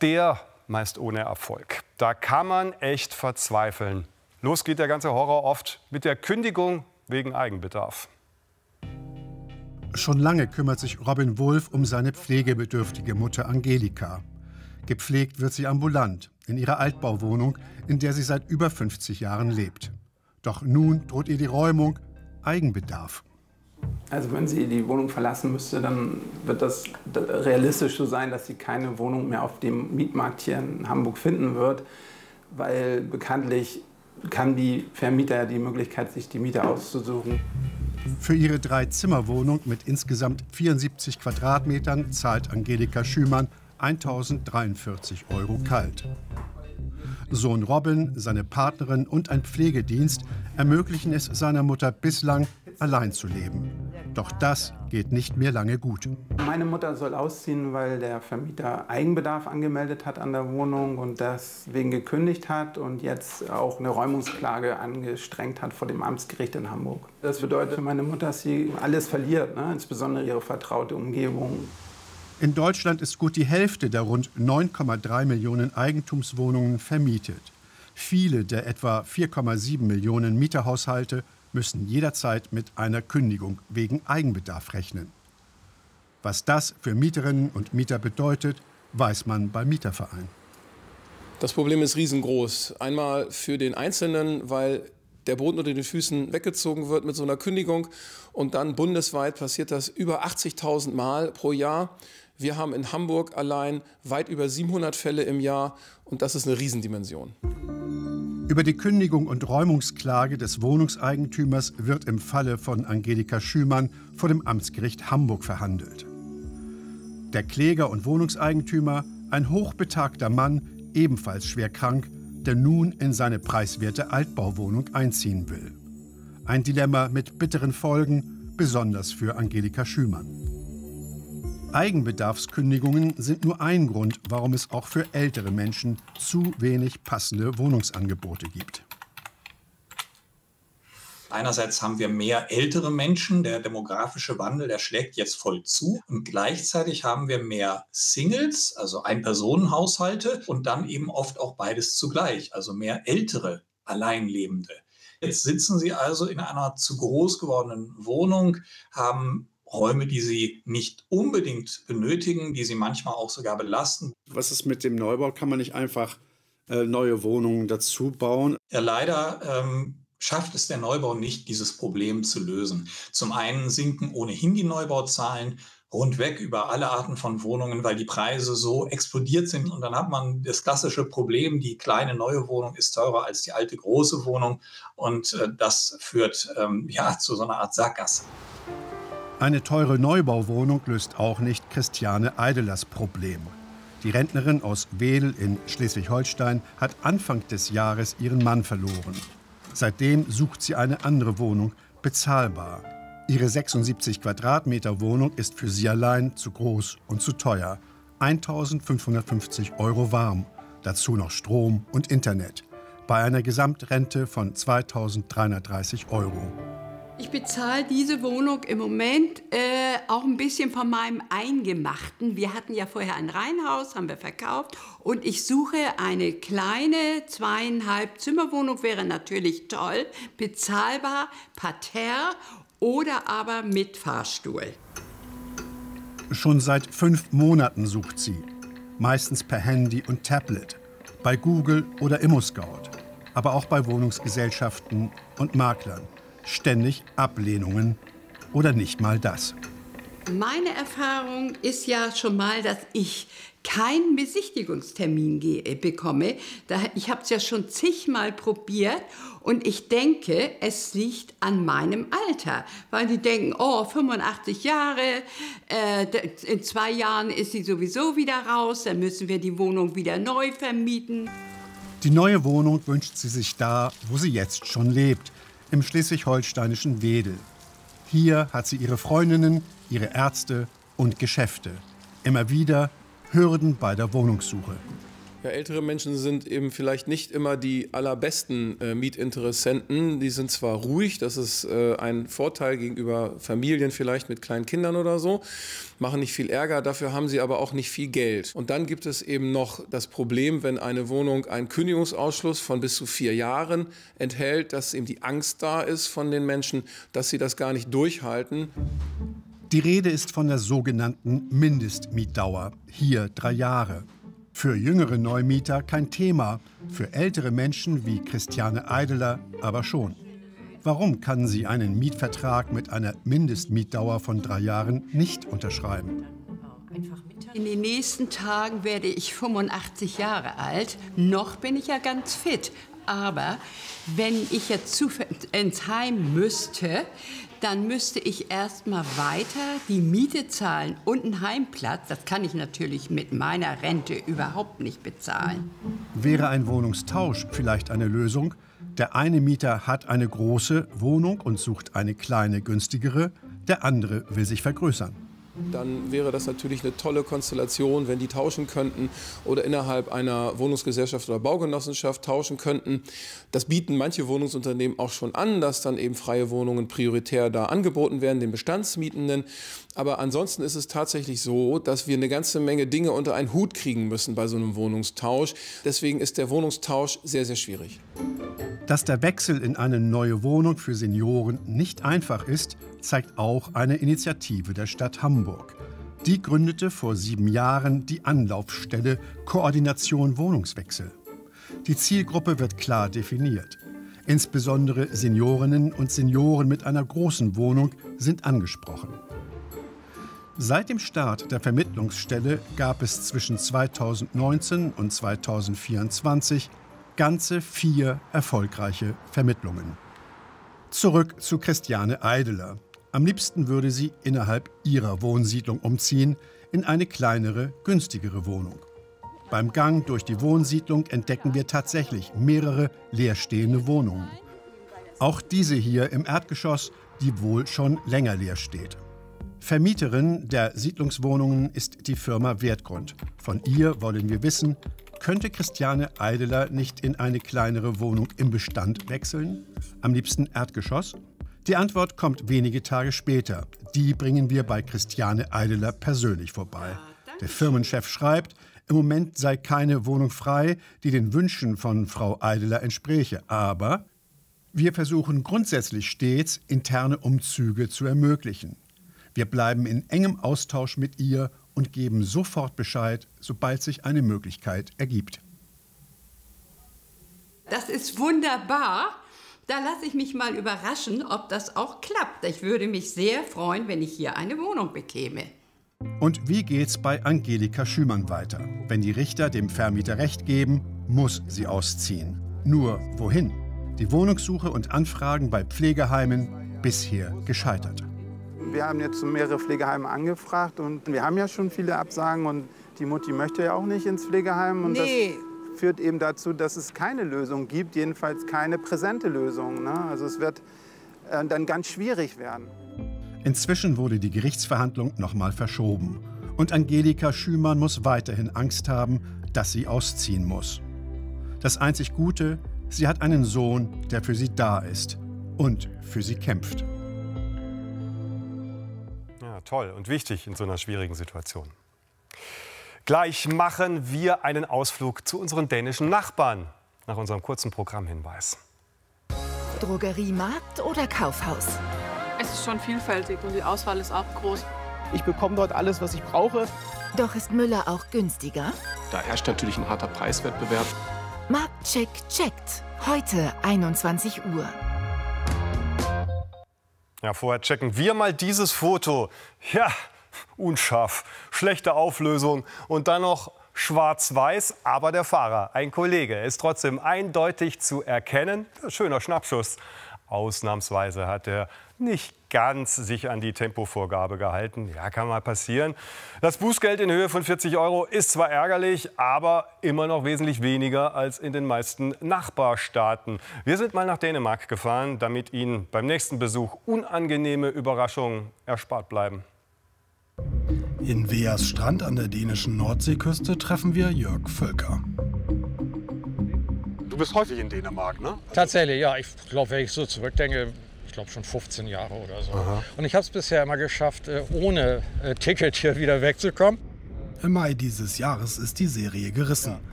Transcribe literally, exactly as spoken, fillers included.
der meist ohne Erfolg. Da kann man echt verzweifeln. Los geht der ganze Horror oft mit der Kündigung wegen Eigenbedarf. Schon lange kümmert sich Robin Wulff um seine pflegebedürftige Mutter Angelika. Gepflegt wird sie ambulant in ihrer Altbauwohnung, in der sie seit über fünfzig Jahren lebt. Doch nun droht ihr die Räumung, Eigenbedarf. Also wenn sie die Wohnung verlassen müsste, dann wird das realistisch so sein, dass sie keine Wohnung mehr auf dem Mietmarkt hier in Hamburg finden wird, weil bekanntlich kann die Vermieter ja die Möglichkeit, sich die Mieter auszusuchen. Für ihre Drei-Zimmer-Wohnung mit insgesamt vierundsiebzig Quadratmetern zahlt Angelika Schümann eintausenddreiundvierzig Euro kalt. Sohn Robin, seine Partnerin und ein Pflegedienst ermöglichen es seiner Mutter bislang, allein zu leben. Doch das geht nicht mehr lange gut. Meine Mutter soll ausziehen, weil der Vermieter Eigenbedarf angemeldet hat an der Wohnung und deswegen gekündigt hat und jetzt auch eine Räumungsklage angestrengt hat vor dem Amtsgericht in Hamburg. Das bedeutet für meine Mutter, dass sie alles verliert, ne? Insbesondere ihre vertraute Umgebung. In Deutschland ist gut die Hälfte der rund neun Komma drei Millionen Eigentumswohnungen vermietet. Viele der etwa vier Komma sieben Millionen Mieterhaushalte müssen jederzeit mit einer Kündigung wegen Eigenbedarf rechnen. Was das für Mieterinnen und Mieter bedeutet, weiß man beim Mieterverein. Das Problem ist riesengroß. Einmal für den Einzelnen, weil der Boden unter den Füßen weggezogen wird mit so einer Kündigung. Und dann bundesweit passiert das über achtzigtausend Mal pro Jahr. Wir haben in Hamburg allein weit über siebenhundert Fälle im Jahr. Und das ist eine Riesendimension. Über die Kündigung und Räumungsklage des Wohnungseigentümers wird im Falle von Angelika Schümann vor dem Amtsgericht Hamburg verhandelt. Der Kläger und Wohnungseigentümer, ein hochbetagter Mann, ebenfalls schwer krank, der nun in seine preiswerte Altbauwohnung einziehen will. Ein Dilemma mit bitteren Folgen, besonders für Angelika Schümann. Eigenbedarfskündigungen sind nur ein Grund, warum es auch für ältere Menschen zu wenig passende Wohnungsangebote gibt. Einerseits haben wir mehr ältere Menschen, der demografische Wandel, der schlägt jetzt voll zu. Und gleichzeitig haben wir mehr Singles, also Ein-Personen-Haushalte und dann eben oft auch beides zugleich, also mehr ältere Alleinlebende. Jetzt sitzen sie also in einer zu groß gewordenen Wohnung, haben Räume, die sie nicht unbedingt benötigen, die sie manchmal auch sogar belasten. Was ist mit dem Neubau? Kann man nicht einfach äh, neue Wohnungen dazu bauen? Ja, leider ähm, schafft es der Neubau nicht, dieses Problem zu lösen. Zum einen sinken ohnehin die Neubauzahlen rundweg über alle Arten von Wohnungen, weil die Preise so explodiert sind. Und dann hat man das klassische Problem, die kleine neue Wohnung ist teurer als die alte große Wohnung. Und äh, das führt ähm, ja, zu so einer Art Sackgasse. Eine teure Neubauwohnung löst auch nicht Christiane Eidelers Problem. Die Rentnerin aus Wedel in Schleswig-Holstein hat Anfang des Jahres ihren Mann verloren. Seitdem sucht sie eine andere Wohnung, bezahlbar. Ihre sechsundsiebzig Quadratmeter Wohnung ist für sie allein zu groß und zu teuer. eintausendfünfhundertfünfzig Euro warm, dazu noch Strom und Internet. Bei einer Gesamtrente von zweitausenddreihundertdreißig Euro. Ich bezahle diese Wohnung im Moment äh, auch ein bisschen von meinem Eingemachten. Wir hatten ja vorher ein Reihenhaus, haben wir verkauft. Und ich suche eine kleine, zweieinhalb Zimmerwohnung, wäre natürlich toll, bezahlbar, Parterre oder aber mit Fahrstuhl. Schon seit fünf Monaten sucht sie, meistens per Handy und Tablet, bei Google oder ImmoScout, aber auch bei Wohnungsgesellschaften und Maklern. Ständig Ablehnungen oder nicht mal das. Meine Erfahrung ist ja schon mal, dass ich keinen Besichtigungstermin bekomme. Ich habe es ja schon zigmal probiert und ich denke, es liegt an meinem Alter. Weil die denken, oh, fünfundachtzig Jahre, äh, in zwei Jahren ist sie sowieso wieder raus, dann müssen wir die Wohnung wieder neu vermieten. Die neue Wohnung wünscht sie sich da, wo sie jetzt schon lebt, im schleswig-holsteinischen Wedel. Hier hat sie ihre Freundinnen, ihre Ärzte und Geschäfte. Immer wieder Hürden bei der Wohnungssuche. Ja, ältere Menschen sind eben vielleicht nicht immer die allerbesten äh, Mietinteressenten. Die sind zwar ruhig, das ist äh, ein Vorteil gegenüber Familien vielleicht mit kleinen Kindern oder so, machen nicht viel Ärger, dafür haben sie aber auch nicht viel Geld. Und dann gibt es eben noch das Problem, wenn eine Wohnung einen Kündigungsausschluss von bis zu vier Jahren enthält, dass eben die Angst da ist von den Menschen, dass sie das gar nicht durchhalten. Die Rede ist von der sogenannten Mindestmietdauer, hier drei Jahre. Für jüngere Neumieter kein Thema, für ältere Menschen wie Christiane Eideler aber schon. Warum kann sie einen Mietvertrag mit einer Mindestmietdauer von drei Jahren nicht unterschreiben? In den nächsten Tagen werde ich fünfundachtzig Jahre alt. Noch bin ich ja ganz fit. Aber wenn ich jetzt zu, ins Heim müsste, dann müsste ich erst mal weiter die Miete zahlen und einen Heimplatz. Das kann ich natürlich mit meiner Rente überhaupt nicht bezahlen. Wäre ein Wohnungstausch vielleicht eine Lösung? Der eine Mieter hat eine große Wohnung und sucht eine kleine, günstigere. Der andere will sich vergrößern. Dann wäre das natürlich eine tolle Konstellation, wenn die tauschen könnten oder innerhalb einer Wohnungsgesellschaft oder Baugenossenschaft tauschen könnten. Das bieten manche Wohnungsunternehmen auch schon an, dass dann eben freie Wohnungen prioritär da angeboten werden, den Bestandsmietenden. Aber ansonsten ist es tatsächlich so, dass wir eine ganze Menge Dinge unter einen Hut kriegen müssen bei so einem Wohnungstausch. Deswegen ist der Wohnungstausch sehr, sehr schwierig. Dass der Wechsel in eine neue Wohnung für Senioren nicht einfach ist, zeigt auch eine Initiative der Stadt Hamburg. Die gründete vor sieben Jahren die Anlaufstelle Koordination Wohnungswechsel. Die Zielgruppe wird klar definiert. Insbesondere Seniorinnen und Senioren mit einer großen Wohnung sind angesprochen. Seit dem Start der Vermittlungsstelle gab es zwischen zweitausendneunzehn und zweitausendvierundzwanzig ganze vier erfolgreiche Vermittlungen. Zurück zu Christiane Eideler. Am liebsten würde sie innerhalb ihrer Wohnsiedlung umziehen in eine kleinere, günstigere Wohnung. Beim Gang durch die Wohnsiedlung entdecken wir tatsächlich mehrere leerstehende Wohnungen. Auch diese hier im Erdgeschoss, die wohl schon länger leer steht. Vermieterin der Siedlungswohnungen ist die Firma Wertgrund. Von ihr wollen wir wissen, könnte Christiane Eideler nicht in eine kleinere Wohnung im Bestand wechseln? Am liebsten Erdgeschoss? Die Antwort kommt wenige Tage später. Die bringen wir bei Christiane Eideler persönlich vorbei. Der Firmenchef schreibt, im Moment sei keine Wohnung frei, die den Wünschen von Frau Eideler entspräche. Aber wir versuchen grundsätzlich stets, interne Umzüge zu ermöglichen. Wir bleiben in engem Austausch mit ihr und geben sofort Bescheid, sobald sich eine Möglichkeit ergibt. Das ist wunderbar. Da lasse ich mich mal überraschen, ob das auch klappt. Ich würde mich sehr freuen, wenn ich hier eine Wohnung bekäme. Und wie geht's bei Angelika Schümann weiter? Wenn die Richter dem Vermieter Recht geben, muss sie ausziehen. Nur wohin? Die Wohnungssuche und Anfragen bei Pflegeheimen bisher gescheitert. Wir haben jetzt mehrere Pflegeheime angefragt und wir haben ja schon viele Absagen und die Mutti möchte ja auch nicht ins Pflegeheim. Und Nee. das führt eben dazu, dass es keine Lösung gibt, jedenfalls keine präsente Lösung. Ne? Also es wird äh, dann ganz schwierig werden. Inzwischen wurde die Gerichtsverhandlung nochmal verschoben. Und Angelika Schümann muss weiterhin Angst haben, dass sie ausziehen muss. Das einzig Gute, sie hat einen Sohn, der für sie da ist und für sie kämpft. Ja, toll und wichtig in so einer schwierigen Situation. Gleich machen wir einen Ausflug zu unseren dänischen Nachbarn, nach unserem kurzen Programmhinweis. Drogerie, Markt oder Kaufhaus? Es ist schon vielfältig und die Auswahl ist auch groß. Ich bekomme dort alles, was ich brauche. Doch ist Müller auch günstiger? Da herrscht natürlich ein harter Preiswettbewerb. Marktcheck checkt. Heute einundzwanzig Uhr. Ja, vorher checken wir mal dieses Foto. Ja, unscharf, schlechte Auflösung und dann noch schwarz-weiß, aber der Fahrer, ein Kollege, ist trotzdem eindeutig zu erkennen. Schöner Schnappschuss. Ausnahmsweise hat er nicht ganz sich an die Tempovorgabe gehalten. Ja, kann mal passieren. Das Bußgeld in Höhe von vierzig Euro ist zwar ärgerlich, aber immer noch wesentlich weniger als in den meisten Nachbarstaaten. Wir sind mal nach Dänemark gefahren, damit Ihnen beim nächsten Besuch unangenehme Überraschungen erspart bleiben. In Veas Strand an der dänischen Nordseeküste treffen wir Jörg Völker. Du bist häufig in Dänemark, ne? Also Tatsächlich, ja. Ich glaube, wenn ich so zurückdenke, ich glaube schon fünfzehn Jahre oder so. Aha. Und ich habe es bisher immer geschafft, ohne Ticket hier wieder wegzukommen. Im Mai dieses Jahres ist die Serie gerissen.